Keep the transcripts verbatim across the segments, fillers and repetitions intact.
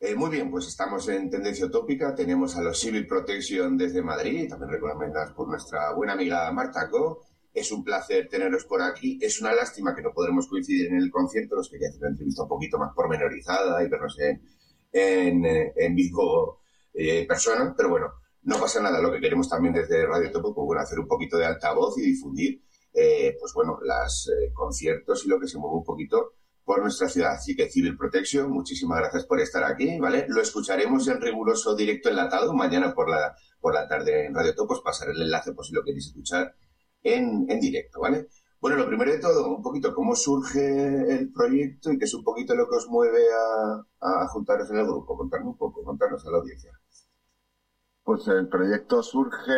Eh, muy bien, pues estamos en Tendencia Utópica, tenemos a los Civil Protection desde Madrid, también recomendados por nuestra buena amiga Marta Co. Es un placer teneros por aquí, es una lástima que no podremos coincidir en el concierto, os quería hacer una entrevista un poquito más pormenorizada y vernos en, en, en vivo eh, persona, pero bueno, no pasa nada, lo que queremos también desde Radio Topo, pues bueno, hacer un poquito de altavoz y difundir, eh, pues bueno, los eh, conciertos y lo que se mueve un poquito por nuestra ciudad. Así que Civil Protection, muchísimas gracias por estar aquí, ¿vale? Lo escucharemos en riguroso directo enlatado mañana por la, por la tarde en Radio Topo, os pasaré el enlace por si lo queréis escuchar en, en directo, ¿vale? Bueno, lo primero de todo, un poquito cómo surge el proyecto y qué es un poquito lo que os mueve a, a juntaros en el grupo. Contarnos un poco, contarnos a la audiencia. Pues el proyecto surge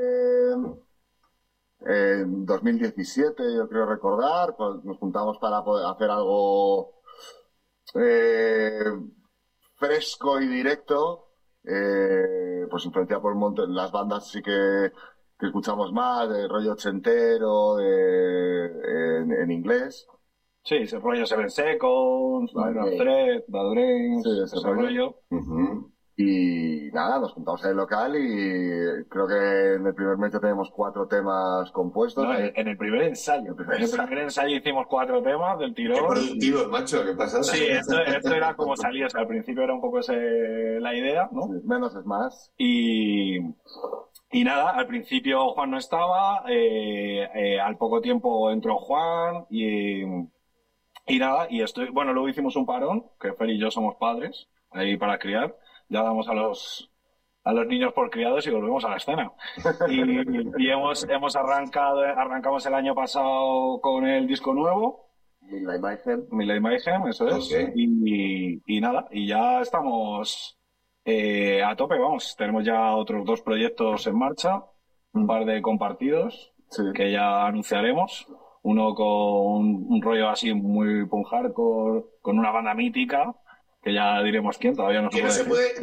en dos mil diecisiete, yo creo recordar, pues nos juntamos para poder hacer algo eh, fresco y directo, eh, pues influenciado por un montón, las bandas sí que, que escuchamos más, de rollo ochentero, de, en, en inglés. Sí, ese rollo Seven Seconds, Minor Vale. Threat, Bad Dreams, Sí, ese ese rollo. rollo. Uh-huh. Y nada, nos juntamos en el local y creo que en el primer mes ya tenemos cuatro temas compuestos. No, en, en el primer ensayo. El primer En el ensayo. primer ensayo hicimos cuatro temas del Qué tirón. productivos, macho, qué pasada. Sí, esto, esto era como salía. O sea, al principio era un poco ese, la idea, ¿no? Sí, menos es más. Y, y nada, al principio Juan no estaba, eh, eh, al poco tiempo entró Juan y, y nada, y estoy, bueno, luego hicimos un parón, que Fer y yo somos padres, ahí para criar, ya damos a los a los niños por criados y volvemos a la escena. Y, y hemos, hemos arrancado, arrancamos el año pasado con el disco nuevo, Midnight Mayhem. Midnight Mayhem, eso es, Ok. y, y nada, y ya estamos eh, a tope, vamos, tenemos ya otros dos proyectos en marcha, un par de compartidos Sí. que ya anunciaremos, uno con un rollo así muy punk hardcore, con una banda mítica, que ya diremos quién, todavía no se Que no puede se decir. puede,